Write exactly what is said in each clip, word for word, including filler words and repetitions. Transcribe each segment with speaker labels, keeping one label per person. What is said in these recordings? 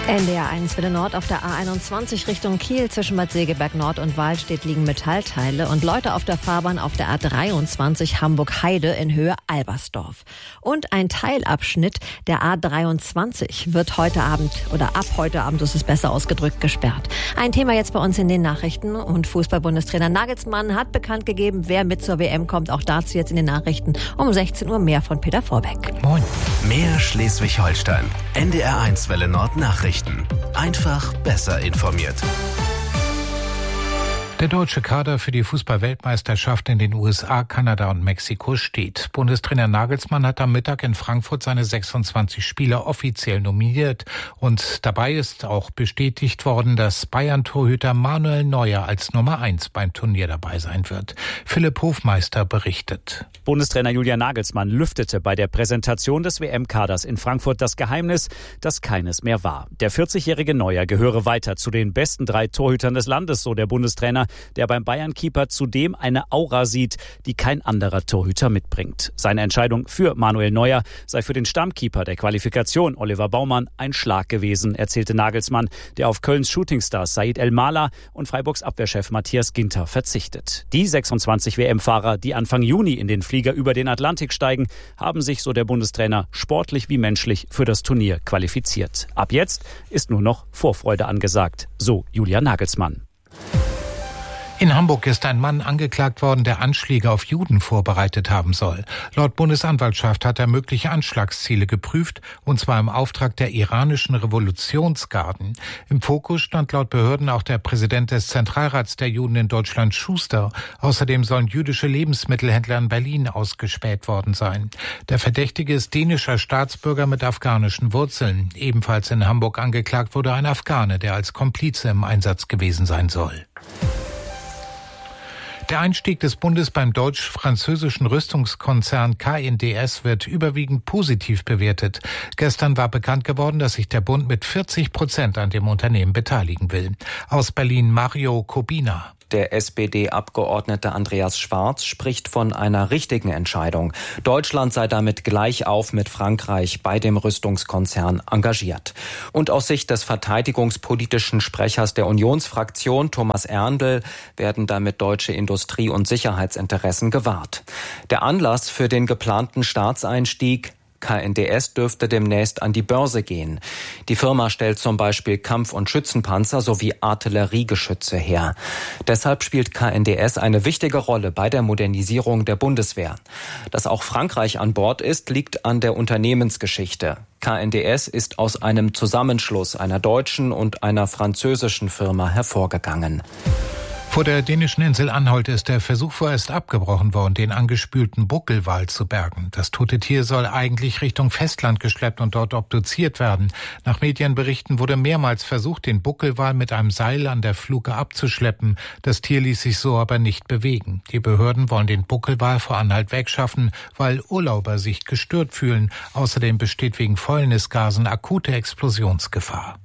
Speaker 1: N D R eins Welle Nord auf der A einundzwanzig Richtung Kiel zwischen Bad Segeberg Nord und Wahlstedt liegen Metallteile und Leute auf der Fahrbahn auf der A dreiundzwanzig Hamburg-Heide in Höhe Albersdorf. Und ein Teilabschnitt der A dreiundzwanzig wird heute Abend oder ab heute Abend, ist es besser ausgedrückt, gesperrt. Ein Thema jetzt bei uns in den Nachrichten und Fußball-Bundestrainer Nagelsmann hat bekannt gegeben, wer mit zur W M kommt. Auch dazu jetzt in den Nachrichten um sechzehn Uhr mehr von Peter Vorbeck.
Speaker 2: Moin. Mehr Schleswig-Holstein. N D R eins Welle Nord Nachrichten. Einfach besser informiert.
Speaker 3: Der deutsche Kader für die Fußball-Weltmeisterschaft in den U S A, Kanada und Mexiko steht. Bundestrainer Nagelsmann hat am Mittag in Frankfurt seine sechsundzwanzig Spieler offiziell nominiert. Und dabei ist auch bestätigt worden, dass Bayern-Torhüter Manuel Neuer als Nummer eins beim Turnier dabei sein wird. Philipp Hofmeister berichtet.
Speaker 4: Bundestrainer Julian Nagelsmann lüftete bei der Präsentation des W M-Kaders in Frankfurt das Geheimnis, das keines mehr war. Der vierzigjährige Neuer gehöre weiter zu den besten drei Torhütern des Landes, so der Bundestrainer, der beim Bayern-Keeper zudem eine Aura sieht, die kein anderer Torhüter mitbringt. Seine Entscheidung für Manuel Neuer sei für den Stammkeeper der Qualifikation, Oliver Baumann, ein Schlag gewesen, erzählte Nagelsmann, der auf Kölns Shootingstar Said El-Mala und Freiburgs Abwehrchef Matthias Ginter verzichtet. Die sechsundzwanzig W M-Fahrer, die Anfang Juni in den Flieger über den Atlantik steigen, haben sich, so der Bundestrainer, sportlich wie menschlich für das Turnier qualifiziert. Ab jetzt ist nur noch Vorfreude angesagt, so Julian Nagelsmann.
Speaker 3: In Hamburg ist ein Mann angeklagt worden, der Anschläge auf Juden vorbereitet haben soll. Laut Bundesanwaltschaft hat er mögliche Anschlagsziele geprüft, und zwar im Auftrag der iranischen Revolutionsgarden. Im Fokus stand laut Behörden auch der Präsident des Zentralrats der Juden in Deutschland, Schuster. Außerdem sollen jüdische Lebensmittelhändler in Berlin ausgespäht worden sein. Der Verdächtige ist dänischer Staatsbürger mit afghanischen Wurzeln. Ebenfalls in Hamburg angeklagt wurde ein Afghane, der als Komplize im Einsatz gewesen sein soll. Der Einstieg des Bundes beim deutsch-französischen Rüstungskonzern K N D S wird überwiegend positiv bewertet. Gestern war bekannt geworden, dass sich der Bund mit vierzig Prozent an dem Unternehmen beteiligen will. Aus Berlin Mario Kobina.
Speaker 5: Der S P D-Abgeordnete Andreas Schwarz spricht von einer richtigen Entscheidung. Deutschland sei damit gleich auf mit Frankreich bei dem Rüstungskonzern engagiert. Und aus Sicht des verteidigungspolitischen Sprechers der Unionsfraktion, Thomas Erndl, werden damit deutsche Industrie- und Sicherheitsinteressen gewahrt. Der Anlass für den geplanten Staatseinstieg: K N D S dürfte demnächst an die Börse gehen. Die Firma stellt zum Beispiel Kampf- und Schützenpanzer sowie Artilleriegeschütze her. Deshalb spielt K N D S eine wichtige Rolle bei der Modernisierung der Bundeswehr. Dass auch Frankreich an Bord ist, liegt an der Unternehmensgeschichte. K N D S ist aus einem Zusammenschluss einer deutschen und einer französischen Firma hervorgegangen.
Speaker 3: Vor der dänischen Insel Anholt ist der Versuch vorerst abgebrochen worden, den angespülten Buckelwal zu bergen. Das tote Tier soll eigentlich Richtung Festland geschleppt und dort obduziert werden. Nach Medienberichten wurde mehrmals versucht, den Buckelwal mit einem Seil an der Fluke abzuschleppen. Das Tier ließ sich so aber nicht bewegen. Die Behörden wollen den Buckelwal vor Anhalt wegschaffen, weil Urlauber sich gestört fühlen. Außerdem besteht wegen Fäulnisgasen akute Explosionsgefahr.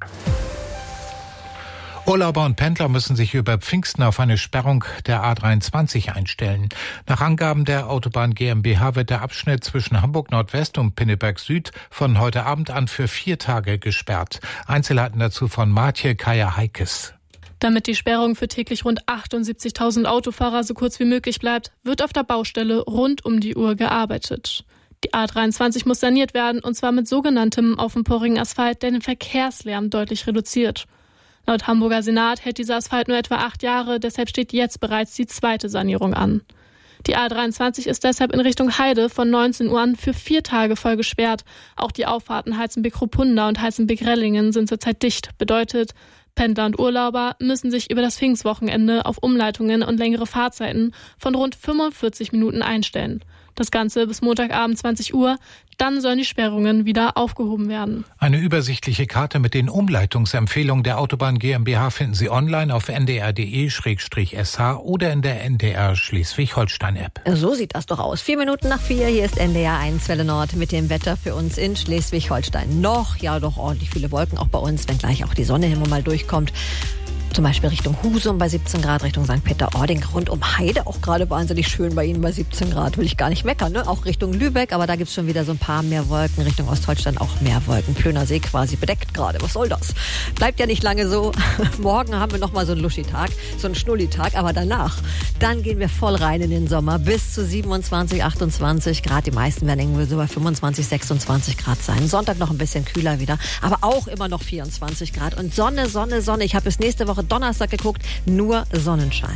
Speaker 3: Urlauber und Pendler müssen sich über Pfingsten auf eine Sperrung der A dreiundzwanzig einstellen. Nach Angaben der Autobahn GmbH wird der Abschnitt zwischen Hamburg Nordwest und Pinneberg Süd von heute Abend an für vier Tage gesperrt. Einzelheiten dazu von Martje Kaya-Heikes.
Speaker 6: Damit die Sperrung für täglich rund achtundsiebzigtausend Autofahrer so kurz wie möglich bleibt, wird auf der Baustelle rund um die Uhr gearbeitet. Die A dreiundzwanzig muss saniert werden, und zwar mit sogenanntem offenporigen Asphalt, der den Verkehrslärm deutlich reduziert. Laut Hamburger Senat hält dieser Asphalt nur etwa acht Jahre, deshalb steht jetzt bereits die zweite Sanierung an. Die A dreiundzwanzig ist deshalb in Richtung Heide von neunzehn Uhr an für vier Tage voll gesperrt. Auch die Auffahrten Heizenbeck-Ruppunda und Heizenbeck-Rellingen sind zurzeit dicht. Bedeutet, Pendler und Urlauber müssen sich über das Pfingstwochenende auf Umleitungen und längere Fahrzeiten von rund fünfundvierzig Minuten einstellen. Das Ganze bis Montagabend zwanzig Uhr. Dann sollen die Sperrungen wieder aufgehoben werden.
Speaker 3: Eine übersichtliche Karte mit den Umleitungsempfehlungen der Autobahn GmbH finden Sie online auf n d r punkt d e slash s h oder in der N D R Schleswig-Holstein-App.
Speaker 1: So sieht das doch aus. Vier Minuten nach vier, hier ist N D R eins Welle Nord mit dem Wetter für uns in Schleswig-Holstein. Noch, ja doch ordentlich viele Wolken auch bei uns, wenn gleich auch die Sonne immer mal durchkommt. Zum Beispiel Richtung Husum bei siebzehn Grad, Richtung Sankt Peter-Ording, rund um Heide auch gerade wahnsinnig schön bei Ihnen bei siebzehn Grad. Will ich gar nicht meckern, ne? Auch Richtung Lübeck, aber da gibt es schon wieder so ein paar mehr Wolken. Richtung Ostholstein auch mehr Wolken. Plöner See quasi bedeckt gerade. Was soll das? Bleibt ja nicht lange so. Morgen haben wir nochmal so einen Luschi-Tag, so einen Schnulli-Tag, aber danach, dann gehen wir voll rein in den Sommer. Bis zu siebenundzwanzig, achtundzwanzig Grad. Die meisten werden irgendwie so bei fünfundzwanzig, sechsundzwanzig Grad sein. Sonntag noch ein bisschen kühler wieder, aber auch immer noch vierundzwanzig Grad. Und Sonne, Sonne, Sonne. Ich habe bis nächste Woche Donnerstag geguckt, nur Sonnenschein.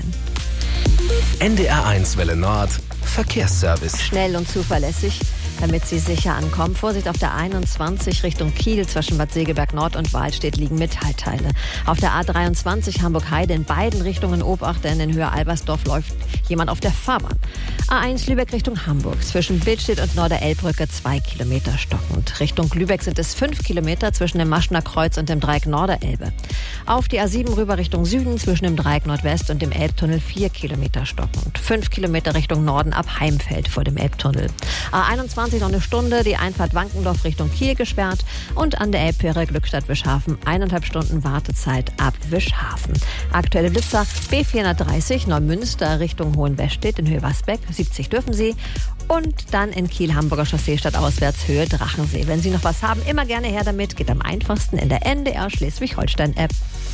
Speaker 2: N D R eins Welle Nord, Verkehrsservice.
Speaker 1: Schnell und zuverlässig, damit Sie sicher ankommen. Vorsicht auf der einundzwanzig Richtung Kiel zwischen Bad Segeberg Nord und Wahlstedt liegen Metallteile. Auf der A dreiundzwanzig Hamburg-Heide in beiden Richtungen Obacht, denn in Höhe Albersdorf läuft jemand auf der Fahrbahn. A eins Lübeck Richtung Hamburg zwischen Billstedt und Norderelbbrücke zwei Kilometer stockend. Richtung Lübeck sind es fünf Kilometer zwischen dem Maschner Kreuz und dem Dreieck Norderelbe. Auf die A sieben rüber Richtung Süden zwischen dem Dreieck Nordwest und dem Elbtunnel vier Kilometer stockend. fünf Kilometer Richtung Norden ab Heimfeld vor dem Elbtunnel. A einundzwanzig noch eine Stunde, die Einfahrt Wankendorf Richtung Kiel gesperrt und an der Elbfähre Glückstadt-Wischhafen eineinhalb Stunden Wartezeit ab Wischhafen. Aktuelle Blitzer B vierhundertdreißig Neumünster Richtung Hohenwestedt in Höhe Wasbeck, siebzig dürfen Sie. Und dann in Kiel Hamburger Chaussee stadtauswärts Höhe Drachensee. Wenn Sie noch was haben, immer gerne her damit. Geht am einfachsten in der N D R Schleswig-Holstein-App.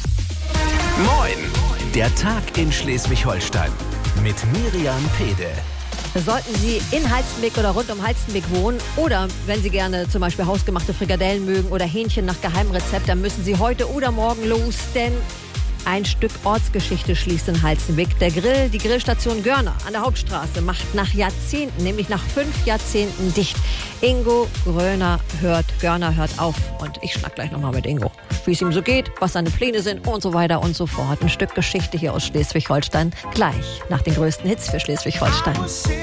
Speaker 2: Moin! Der Tag in Schleswig-Holstein mit Miriam Pede.
Speaker 1: Sollten Sie in Halstenbek oder rund um Halstenbek wohnen oder wenn Sie gerne zum Beispiel hausgemachte Frikadellen mögen oder Hähnchen nach Geheimrezept, dann müssen Sie heute oder morgen los, denn ein Stück Ortsgeschichte schließt in Halstenbek. Der Grill, die Grillstation Görner an der Hauptstraße macht nach Jahrzehnten, nämlich nach fünf Jahrzehnten dicht. Ingo Gröner hört, Görner hört auf. Und ich schnack gleich nochmal mit Ingo, wie es ihm so geht, was seine Pläne sind und so weiter und so fort. Ein Stück Geschichte hier aus Schleswig-Holstein, gleich nach den größten Hits für Schleswig-Holstein.